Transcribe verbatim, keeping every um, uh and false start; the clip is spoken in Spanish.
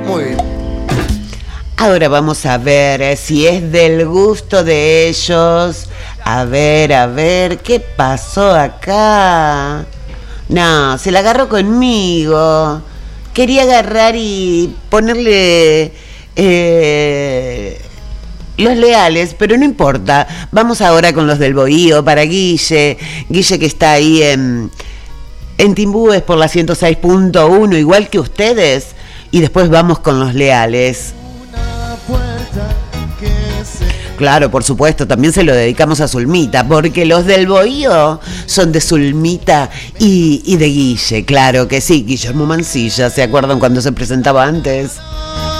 Muy bien. Ahora vamos a ver eh, si es del gusto de ellos. A ver, a ver, ¿qué pasó acá? No, se la agarró conmigo. Quería agarrar y ponerle eh, los leales, pero no importa. Vamos ahora con los del Bohío para Guille. Guille que está ahí en, en Timbúes por la ciento seis punto uno, igual que ustedes. Y después vamos con los leales. Claro, por supuesto, también se lo dedicamos a Zulmita, porque los del Bohío son de Zulmita y, y de Guille, claro que sí. Guillermo Mancilla, ¿se acuerdan cuando se presentaba antes?